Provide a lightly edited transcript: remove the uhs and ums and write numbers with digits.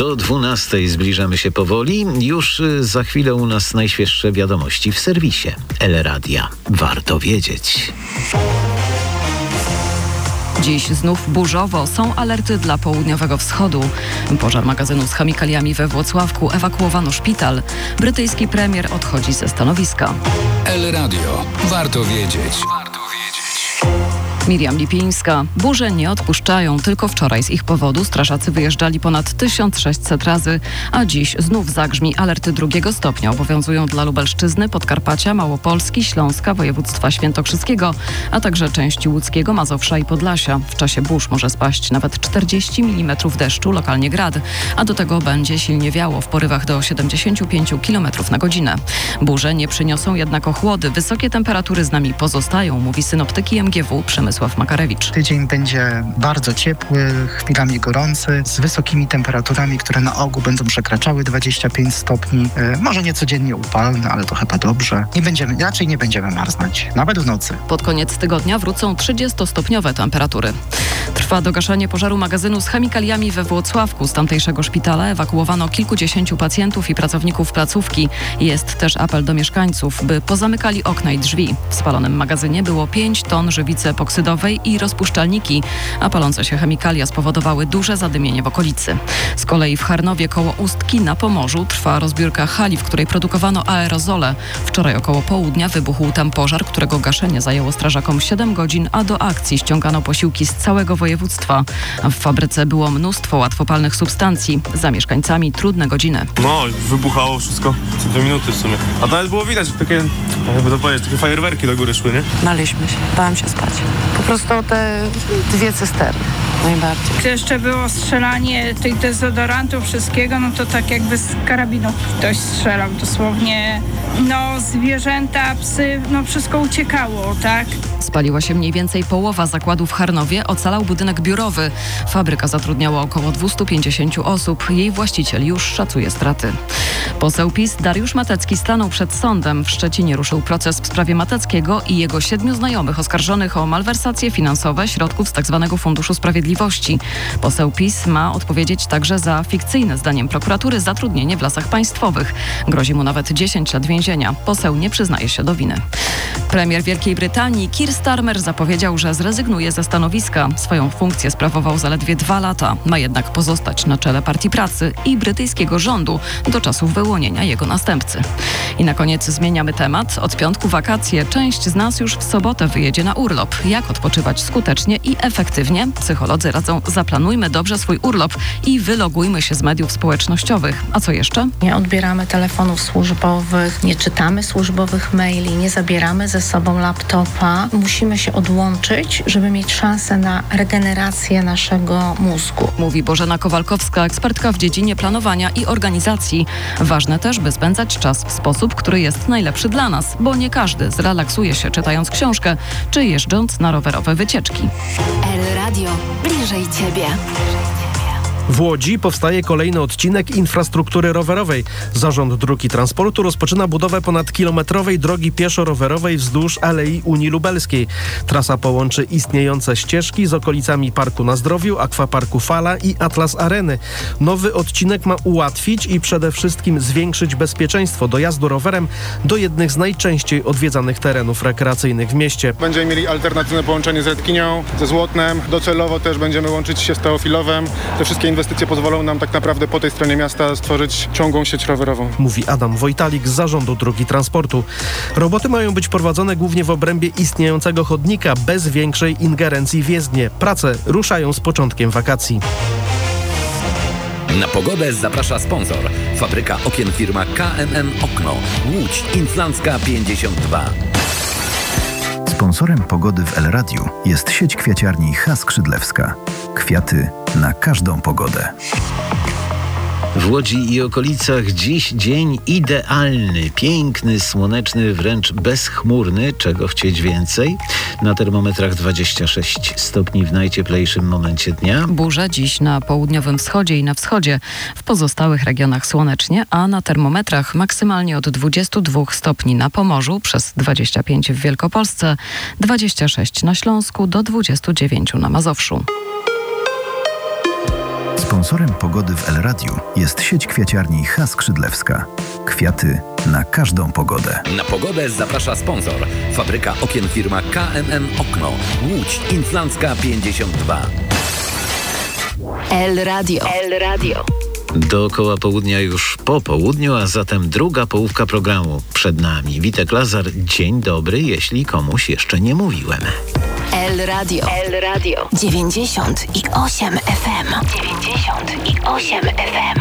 Do 12 zbliżamy się powoli. Już za chwilę u nas najświeższe wiadomości w serwisie Elradia. Warto wiedzieć. Dziś znów burzowo. Są alerty dla południowego wschodu. Pożar magazynu z chemikaliami we Włocławku. Ewakuowano szpital. Brytyjski premier odchodzi ze stanowiska. Elradio. Warto wiedzieć. Miriam Lipińska. Burze nie odpuszczają. Tylko wczoraj z ich powodu strażacy wyjeżdżali ponad 1600 razy, a dziś znów zagrzmi. Alerty drugiego stopnia obowiązują dla Lubelszczyzny, Podkarpacia, Małopolski, Śląska, województwa świętokrzyskiego, a także części łódzkiego, Mazowsza i Podlasia. W czasie burz może spaść nawet 40 mm deszczu, lokalnie grad, a do tego będzie silnie wiało w porywach do 75 km na godzinę. Burze nie przyniosą jednak ochłody. Wysokie temperatury z nami pozostają, mówi synoptyki MGW Przemysław Makarewicz. Tydzień będzie bardzo ciepły, chwilami gorący, z wysokimi temperaturami, które na ogół będą przekraczały 25 stopni. Może nie codziennie upalne, ale to chyba dobrze. Raczej nie będziemy marznąć, nawet w nocy. Pod koniec tygodnia wrócą 30-stopniowe temperatury. Trwa dogaszanie pożaru magazynu z chemikaliami we Włocławku. Z tamtejszego szpitala ewakuowano kilkudziesięciu pacjentów i pracowników placówki. Jest też apel do mieszkańców, by pozamykali okna i drzwi. W spalonym magazynie było 5 ton żywicy epoksydowej i rozpuszczalniki, a palące się chemikalia spowodowały duże zadymienie w okolicy. Z kolei w Charnowie koło Ustki na Pomorzu trwa rozbiórka hali, w której produkowano aerozole. Wczoraj około południa wybuchł tam pożar, którego gaszenie zajęło strażakom 7 godzin, a do akcji ściągano posiłki z całego województwa. W fabryce było mnóstwo łatwopalnych substancji. Za mieszkańcami trudne godziny. No, wybuchało wszystko co 2 minuty w sumie. A nawet było widać takie, jakby to powiedzieć, takie fajerwerki do góry szły, nie? Baliśmy się, bałem się spać. Po prostu o te 2 cysterny najbardziej. Gdy jeszcze było strzelanie tych dezodorantów, wszystkiego, no to tak jakby z karabinów ktoś strzelał dosłownie. No zwierzęta, psy, no wszystko uciekało, tak? Spaliła się mniej więcej połowa zakładu w Charnowie, ocalał budynek biurowy. Fabryka zatrudniała około 250 osób. Jej właściciel już szacuje straty. Poseł PiS Dariusz Matecki stanął przed sądem. W Szczecinie ruszył proces w sprawie Mateckiego i jego 7 znajomych oskarżonych o malwersacje finansowe środków z tzw. Funduszu Sprawiedliwości. Poseł PiS ma odpowiedzieć także za fikcyjne, zdaniem prokuratury, zatrudnienie w Lasach Państwowych. Grozi mu nawet 10 lat więzienia. Poseł nie przyznaje się do winy. Premier Wielkiej Brytanii Keir Starmer zapowiedział, że zrezygnuje ze stanowiska. Swoją funkcję sprawował zaledwie 2 lata. Ma jednak pozostać na czele Partii Pracy i brytyjskiego rządu do czasu wyłonienia jego następcy. I na koniec zmieniamy temat. Od piątku wakacje. Część z nas już w sobotę wyjedzie na urlop. Jak odpoczywać skutecznie i efektywnie? Psycholodzy radzą: zaplanujmy dobrze swój urlop i wylogujmy się z mediów społecznościowych. A co jeszcze? Nie odbieramy telefonów służbowych, nie czytamy służbowych maili, nie zabieramy ze sobą laptopa. Musimy się odłączyć, żeby mieć szansę na regenerację naszego mózgu. Mówi Bożena Kowalkowska, ekspertka w dziedzinie planowania i organizacji. Ważne też, by spędzać czas w sposób, który jest najlepszy dla nas, bo nie każdy zrelaksuje się czytając książkę czy jeżdżąc na rowerowe wycieczki. Elradio. Bliżej Ciebie. W Łodzi powstaje kolejny odcinek infrastruktury rowerowej. Zarząd Dróg i Transportu rozpoczyna budowę ponadkilometrowej drogi pieszo-rowerowej wzdłuż Alei Unii Lubelskiej. Trasa połączy istniejące ścieżki z okolicami Parku na Zdrowiu, Akwaparku Fala i Atlas Areny. Nowy odcinek ma ułatwić i przede wszystkim zwiększyć bezpieczeństwo dojazdu rowerem do jednych z najczęściej odwiedzanych terenów rekreacyjnych w mieście. Będziemy mieli alternatywne połączenie z Redkinią, ze Złotnem. Docelowo też będziemy łączyć się z Teofilowem. Te wszystkie inwestycje pozwolą nam tak naprawdę po tej stronie miasta stworzyć ciągłą sieć rowerową. Mówi Adam Wojtalik z Zarządu Dróg i Transportu. Roboty mają być prowadzone głównie w obrębie istniejącego chodnika, bez większej ingerencji w jezdnię. Prace ruszają z początkiem wakacji. Na pogodę zaprasza sponsor. Fabryka okien firma KMM Okno. Łódź Inflancka 52. Sponsorem pogody w Elradiu jest sieć kwiaciarni Skrzydlewska. Kwiaty na każdą pogodę. W Łodzi i okolicach dziś dzień idealny, piękny, słoneczny, wręcz bezchmurny. Czego chcieć więcej? Na termometrach 26 stopni w najcieplejszym momencie dnia. Burze dziś na południowym wschodzie i na wschodzie. W pozostałych regionach słonecznie, a na termometrach maksymalnie od 22 stopni na Pomorzu, przez 25 w Wielkopolsce, 26 na Śląsku, do 29 na Mazowszu. Sponsorem pogody w El Radiu jest sieć kwiaciarni H. Skrzydlewska. Kwiaty na każdą pogodę. Na pogodę zaprasza sponsor. Fabryka okien firma KMM Okno. Łódź Inflancka 52. El Radio. El Radio. Dookoła południa już po południu, a zatem druga połówka programu przed nami. Witek Lazar, dzień dobry, jeśli komuś jeszcze nie mówiłem. El Radio. El Radio. 98 FM. 98 FM.